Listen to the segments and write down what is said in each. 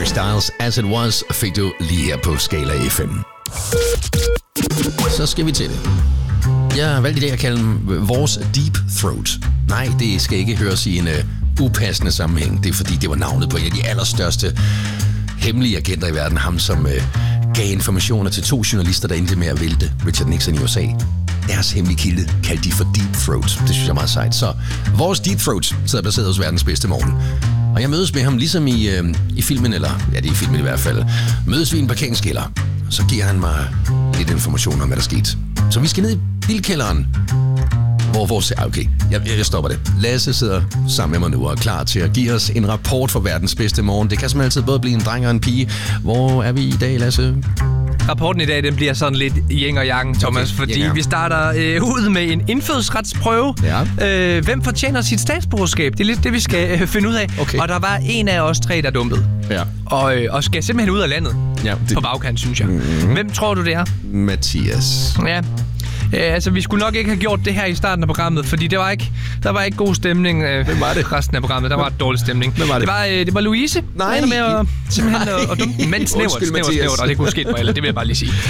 Styles, As It Was, fik du lige her på Skala FM. Så skal vi til det. Jeg har valgt i dag at kalde vores Deep Throat. Nej, det skal ikke høres i en upassende sammenhæng. Det er fordi, det var navnet på en af de allerstørste hemmelige agenter i verden. Ham, som gav informationer til 2 journalister, der endte med at vælte Richard Nixon i USA. Deres hemmelige kilde kaldte de for Deep Throat. Det synes jeg er meget sejt. Så vores Deep Throat sidder baseret hos verdens bedste morgen. Og jeg mødes med ham ligesom i filmen, eller ja, det er i filmen i hvert fald. Mødes vi i en parkeringskælder. Så giver han mig lidt information om, hvad der skete. Så vi skal ned i bilkælderen, hvor vores... Okay, jeg stopper det. Lasse sidder sammen med mig nu og er klar til at give os en rapport for verdens bedste morgen. Det kan som altid både blive en dreng og en pige. Hvor er vi i dag, Lasse? Rapporten i dag, den bliver sådan lidt yin og yang, Thomas, fordi vi starter ud med en indfødsretsprøve. Ja. Hvem fortjener sit statsborgerskab? Det er lidt det, vi skal finde ud af. Okay. Og der var en af os 3, der dumpede. Ja. Og skal simpelthen ud af landet. Ja, på bagkant, synes jeg. Mm-hmm. Hvem tror du, det er? Mathias. Ja. Altså, vi skulle nok ikke have gjort det her i starten af programmet, fordi der var ikke god stemning. Hvem var det? Resten af programmet, der var dårlig stemning. Hvem var det? Det var Louise. Nej. Med at, simpelthen at dumpe. Men snævert, og det kunne ske på alle, det vil jeg bare lige sige.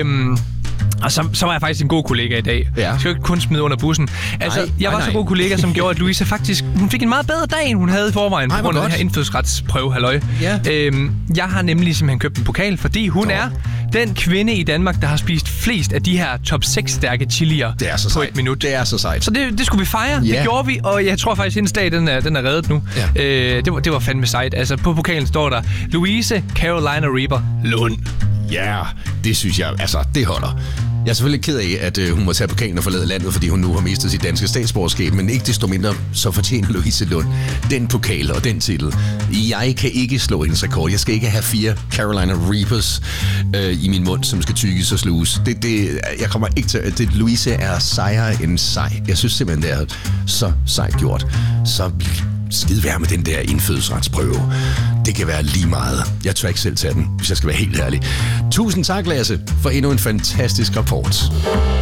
Og så var jeg faktisk en god kollega i dag. Ja. Jeg skal jo ikke kun smide under bussen. Altså, jeg var så god kollega, som gjorde, at Louise faktisk... Hun fik en meget bedre dag, end hun havde i forvejen, på grund af den her indfødsretsprøve, halløj. Ja. Jeg har nemlig simpelthen købt en pokal, fordi hun er den kvinde i Danmark, der har spist flest af de her top 6 stærke chilier på et minut. Det er så sejt. Så det skulle vi fejre. Yeah. Det gjorde vi, og jeg tror faktisk, at hendes dag, den er reddet nu. Yeah. Det var fandme sejt. Altså, på pokalen står der Louise Carolina Reaper Lund. Ja, det synes jeg, altså, det holder. Jeg er selvfølgelig ked af, at hun må tage pokalen og forlade landet, fordi hun nu har mistet sit danske statsborgerskab, men ikke desto mindre, så fortjener Louise Lund den pokal og den titel. Jeg kan ikke slå hendes rekord. Jeg skal ikke have 4 Carolina Reapers i min mund, som skal tygges og sluges. Jeg kommer ikke til... Louise er sejere end sej. Jeg synes simpelthen, det er så sejt gjort. Så skide være med den der indfødsretsprøve. Det kan være lige meget. Jeg tør ikke selv tage den, hvis jeg skal være helt ærlig. Tusind tak, Lasse, for endnu en fantastisk rapport.